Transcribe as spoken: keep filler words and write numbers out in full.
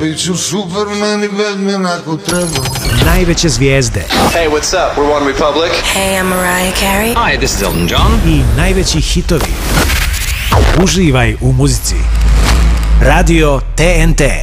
bit ću Superman i Batman ako treba. Najveće zvijezde. Hey, what's up? We're One Republic. Hey, I'm Mariah Carey. Hi, this is Elton John. I najveći hitovi. Uživaj u muzici. Radio T N T.